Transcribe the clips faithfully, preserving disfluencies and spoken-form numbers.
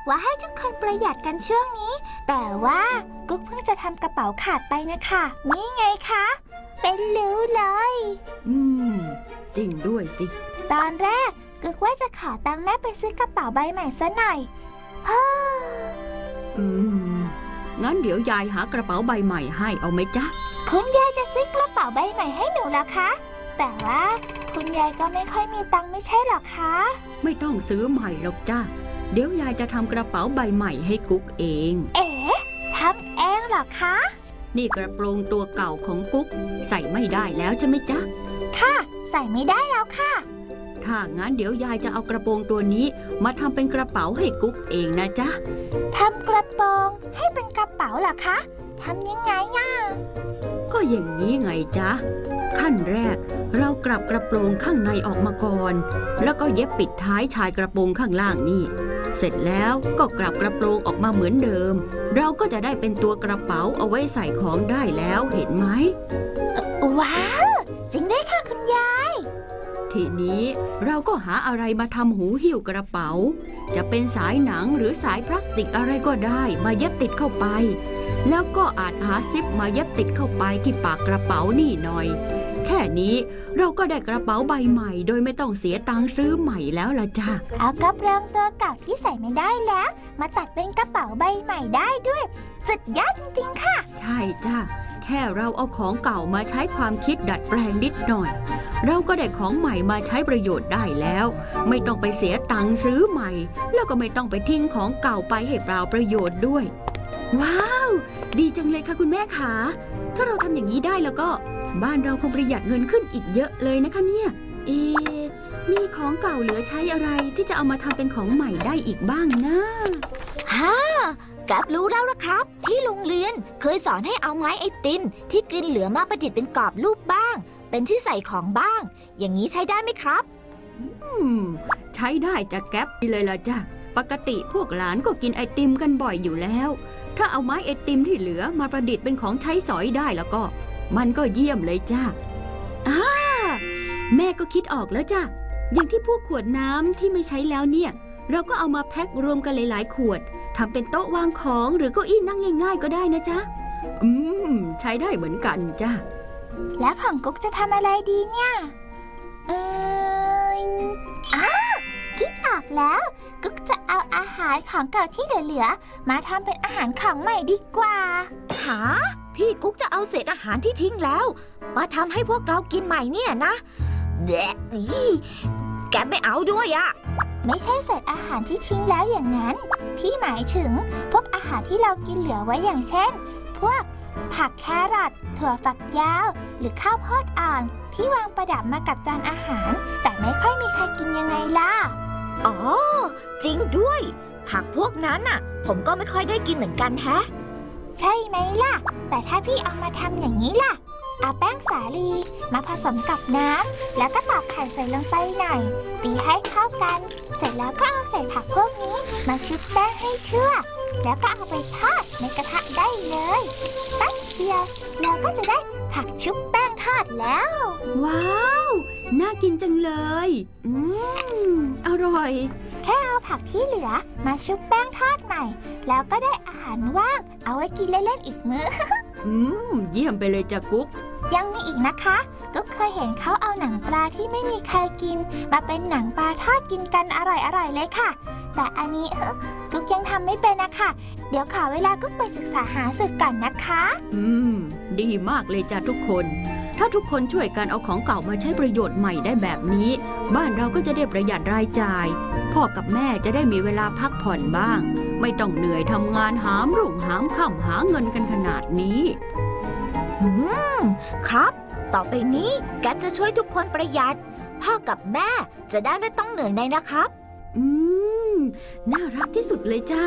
บอกว่าให้ทุกคนประหยัดกันช่วงนี้แต่ว่ากุ๊กเพิ่งจะทำกระเป๋าขาดไปนะคะนี่ไงคะเป็นรู้เลยอืมจริงด้วยสิตอนแรกกุ๊กว่าจะขอตังค์แม่ไปซื้อกระเป๋าใบใหม่ซะหน่อยฮ่าอืมงั้นเดี๋ยวยายหากระเป๋าใบใหม่ให้เอาไหมจ๊ะคุณยายจะซื้อกระเป๋าใบใหม่ให้หนูเหรอคะแต่ว่าคุณยายก็ไม่ค่อยมีตังค์ไม่ใช่หรอคะไม่ต้องซื้อใหม่หรอกจ้ะเดี๋ยวยายจะทำกระเป๋าใบใหม่ให้กุ๊กเองเอ๋ทำเองเหรอคะนี่กระโปรงตัวเก่าของกุ๊กใส่ไม่ได้แล้วใช่ไหมจ๊ะค่ะใส่ไม่ได้แล้วค่ะถ้างั้นเดี๋ยวยายจะเอากระโปรงตัวนี้มาทำเป็นกระเป๋าให้กุ๊กเองนะจ๊ะทำกระโปรงให้เป็นกระเป๋าเหรอคะทำยังไงอ่ะก็อย่างนี้ไงจ๊ะขั้นแรกเรากลับกระโปรงข้างในออกมาก่อนแล้วก็เย็บปิดท้ายชายกระโปรงข้างล่างนี่เสร็จแล้วก็กลับกระโปรงออกมาเหมือนเดิมเราก็จะได้เป็นตัวกระเป๋าเอาไว้ใส่ของได้แล้วเห็นไหมว้าวจริงด้วยค่ะคุณยายทีนี้เราก็หาอะไรมาทำหูหิ้วกระเป๋าจะเป็นสายหนังหรือสายพลาสติกอะไรก็ได้มาเย็บติดเข้าไปแล้วก็อาจหาซิปมาเย็บติดเข้าไปที่ปากกระเป๋านี่หน่อยแค่นี้เราก็ได้กระเป๋าใบใหม่โดยไม่ต้องเสียตังค์ซื้อใหม่แล้วล่ะจ้ะเอากระโปรงตัวเก่าที่ใส่ไม่ได้แล้วมาตัดเป็นกระเป๋าใบใหม่ได้ด้วยสุดยอดจริงๆค่ะใช่จ้ะแค่เราเอาของเก่ามาใช้ความคิดดัดแปลงนิดหน่อยเราก็ได้ของใหม่มาใช้ประโยชน์ได้แล้วไม่ต้องไปเสียตังค์ซื้อใหม่แล้วก็ไม่ต้องไปทิ้งของเก่าไปให้เปล่าประโยชน์ด้วยว้าวดีจังเลยค่ะคุณแม่ขาถ้าเราทำอย่างนี้ได้แล้วก็บ้านเราคงประหยัดเงินขึ้นอีกเยอะเลยนะคะเนี่ยเอ๊ะมีของเก่าเหลือใช้อะไรที่จะเอามาทำเป็นของใหม่ได้อีกบ้างนะฮ่ากับรู้แล้วนะครับที่โรงเรียนเคยสอนให้เอาไม้ไอติมที่กินเหลือมาประดิษฐ์เป็นกรอบรูปบ้างเป็นที่ใส่ของบ้างอย่างนี้ใช้ได้ไหมครับอืมใช้ได้จะแก๊ปเลยล่ะจ้ะปกติพวกหลานก็กินไอติมกันบ่อยอยู่แล้วถ้าเอาไม้ไอติมที่เหลือมาประดิษฐ์เป็นของใช้สอยได้แล้วก็มันก็เยี่ยมเลยจ้ะอ้าแม่ก็คิดออกแล้วจ้ะอย่างที่พวกขวดน้ำที่ไม่ใช้แล้วเนี่ยเราก็เอามาแพ็ครวมกันหลายๆขวดทำเป็นโต๊ะวางของหรือเก้าอี้นั่งง่ายๆก็ได้นะจ๊ะอืมใช้ได้เหมือนกันจ้ะแล้วของกุ๊กจะทำอะไรดีเนี่ยเอออ้าคิดออกแล้วกุ๊กจะเอาอาหารของเก่าที่เหลือๆมาทำเป็นอาหารของใหม่ดีกว่าหาพี่กุ๊กจะเอาเศษอาหารที่ทิ้งแล้วมาทำให้พวกเรากินใหม่เนี่ยนะแดะแกไม่เอาด้วยอะไม่ใช่เศษอาหารที่ทิ้งแล้วอย่างนั้นพี่หมายถึงพวกอาหารที่เรากินเหลือไว้อย่างเช่นพวกผักแครอทถั่วฝักยาวหรือข้าวโพดอ่อนที่วางประดับมากับจานอาหารแต่ไม่ค่อยมีใครกินยังไงล่ะอ๋อจริงด้วยผักพวกนั้นน่ะผมก็ไม่ค่อยได้กินเหมือนกันแฮะใช่ไหมล่ะแต่ถ้าพี่เอามาทำอย่างนี้ล่ะเอาแป้งสาลีมาผสมกับน้ำแล้วก็ตอกไข่ใส่ลงไปหน่อยตีให้เข้ากันเสร็จแล้วก็เอาใส่ผักพวกนี้มาชุบแป้งให้ทั่วแล้วก็เอาไปทอดในกระทะได้เลยแป๊บเดียวเราก็จะได้ผักชุบแป้งทอดแล้วว้าวน่ากินจังเลยอืมอร่อยแค่เอาผักที่เหลือมาชุบแป้งทอดใหม่แล้วก็ได้อาหารว่างเอาไว้กินเล่นๆอีกมื้ออืมเยี่ยมไปเลยจ้ะกุ๊กยังมีอีกนะคะกุ๊กเคยเห็นเขาเอาหนังปลาที่ไม่มีใครกินมาเป็นหนังปลาทอดกินกันอร่อยๆเลยค่ะแต่อันนี้กุ๊กยังทำไม่เป็นนะคะเดี๋ยวขอเวลากุ๊กไปศึกษาหาสูตรก่อนนะคะอืมดีมากเลยจ้ะทุกคนถ้าทุกคนช่วยกันเอาของเก่ามาใช้ประโยชน์ใหม่ได้แบบนี้บ้านเราก็จะได้ประหยัดรายจ่ายพ่อกับแม่จะได้มีเวลาพักผ่อนบ้างไม่ต้องเหนื่อยทำงานหามรุ่งหามค่ำหาเงินกันขนาดนี้อืมครับต่อไปนี้แกจะช่วยทุกคนประหยัดพ่อกับแม่จะได้ไม่ต้องเหนื่อยในนะครับอืมน่ารักที่สุดเลยจ้า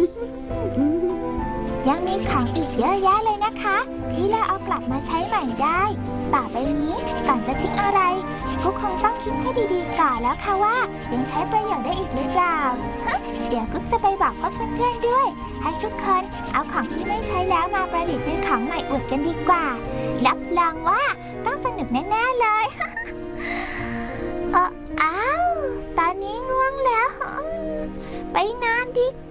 ยังมีของอีกเยอะแยะเลยนะคะที่เราเอากลับมาใช้ใหม่ได้ต่อไปนี้ก่อนจะทิ้งอะไรกุ๊กคงต้องคิดให้ดีๆก่อนแล้วค่ะว่ายังใช้ประโยชน์ได้อีกหรือเปล่าเดี๋ยวกุ๊กจะไปบอกเพื่อนๆด้วยให้ทุกคนเอาของที่ไม่ใช้แล้วมาประดิษฐ์เป็นของใหม่อวดกันดีกว่ารับรองว่าต้องสนุกแน่ๆเลยเอออ้าวตอนนี้ง่วงแล้วไปนอนดี